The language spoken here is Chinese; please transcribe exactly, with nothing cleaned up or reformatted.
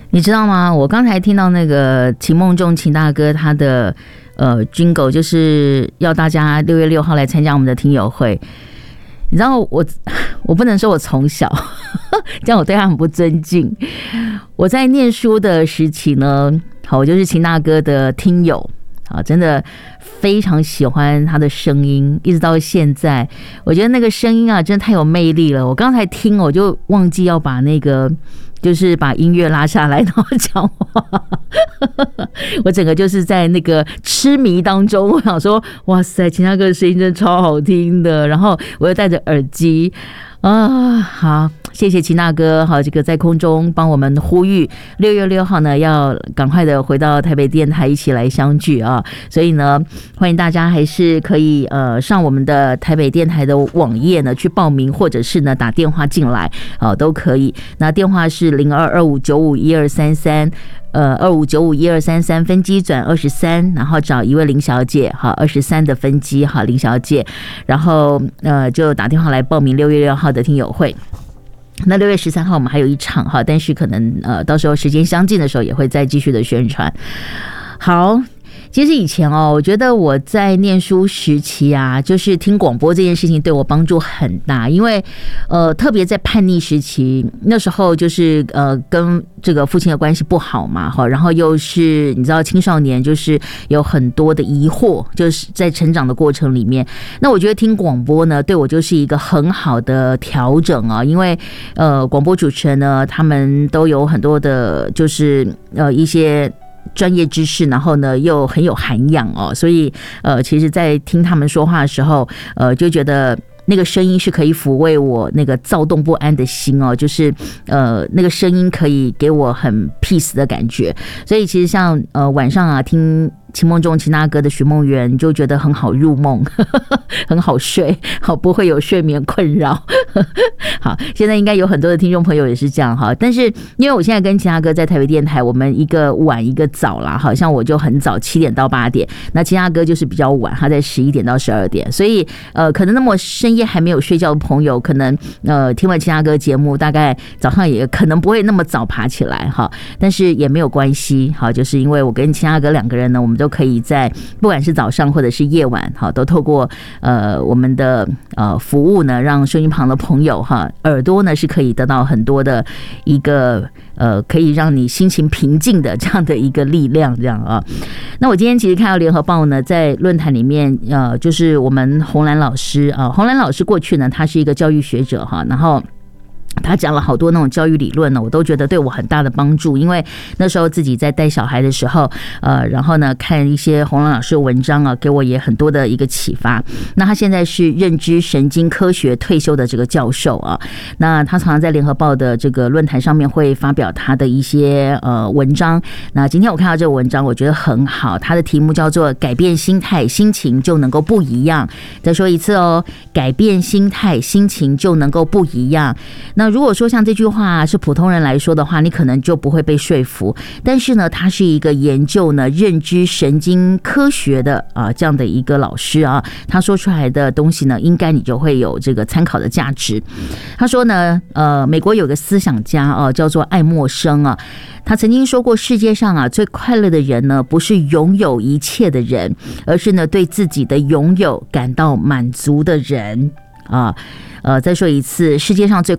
你知道吗？我刚才听到那个秦梦仲秦大哥他的呃军狗，就是要大家六月六号来参加我们的听友会。你知道我我不能说我从小这样我对他很不尊敬。我在念书的时期呢，好，我就是秦大哥的听友啊，真的非常喜欢他的声音，一直到现在，我觉得那个声音啊，真的太有魅力了。我刚才听，我就忘记要把那个。就是把音乐拉下来，然后讲话，我整个就是在那个痴迷当中。我想说，哇塞，秦大哥的声音真的超好听的。然后我又戴着耳机啊，好，谢谢秦大哥，好，这个在空中帮我们呼吁，六月六号呢要赶快的回到台北电台一起来相聚啊。所以呢，欢迎大家还是可以呃上我们的台北电台的网页呢去报名，或者是呢打电话进来啊都可以。那电话是零二二五九五一二三三。呃，二五九五一二三三分机转二十三，然后找一位林小姐，好，二十三的分机，好，林小姐，然后呃就打电话来报名六月六号的听友会。那六月十三号我们还有一场哈，但是可能呃到时候时间相近的时候也会再继续的宣传。好。其实以前哦，我觉得我在念书时期啊，就是听广播这件事情对我帮助很大，因为呃，特别在叛逆时期，那时候就是呃，跟这个父亲的关系不好嘛，哈，然后又是你知道青少年，就是有很多的疑惑，就是在成长的过程里面，那我觉得听广播呢，对我就是一个很好的调整啊，因为呃，广播主持人呢，他们都有很多的，就是呃一些。专业知识，然后呢又很有涵养哦，所以呃，其实，在听他们说话的时候，呃，就觉得那个声音是可以抚慰我那个躁动不安的心哦，就是呃，那个声音可以给我很 peace 的感觉，所以其实像呃晚上啊听。秦梦仲秦大哥的寻梦园就觉得很好入梦，呵呵很好睡，好不会有睡眠困扰。呵呵好，现在应该有很多的听众朋友也是这样哈，但是因为我现在跟秦大哥在台北电台，我们一个晚一个早啦，好像我就很早七点到八点，那秦大哥就是比较晚，他在十一点到十二点，所以呃，可能那么深夜还没有睡觉的朋友，可能呃听完秦大哥节目，大概早上也可能不会那么早爬起来哈，但是也没有关系，好，就是因为我跟秦大哥两个人呢，我们都可以在不管是早上或者是夜晚，好，都透过呃我们的呃服务呢，让收音旁的朋友哈耳朵呢是可以得到很多的一个呃可以让你心情平静的这样的一个力量，这样啊。那我今天其实看到联合报呢，在论坛里面呃，就是我们洪兰老师啊，洪兰老师过去呢，他是一个教育学者哈，然后。他讲了好多那种教育理论呢，我都觉得对我很大的帮助。因为那时候自己在带小孩的时候，呃，然后呢看一些洪兰老师的文章啊，给我也很多的一个启发。那他现在是认知神经科学退休的这个教授啊，那他常常在联合报的这个论坛上面会发表他的一些呃文章。那今天我看到这个文章，我觉得很好，他的题目叫做“改变心态，心情就能够不一样”。再说一次哦，改变心态，心情就能够不一样。那如果说像这句话是普通人来说的话，你可能就不会被说服。但是呢，他是一个研究呢认知神经科学的啊这样的一个老师啊，他说出来的东西呢，应该你就会有这个参考的价值。他说呢，呃，美国有个思想家啊，叫做爱默生啊，他曾经说过，世界上啊最快乐的人呢，不是拥有一切的人，而是呢对自己的拥有感到满足的人啊。呃，再说一次，世界上最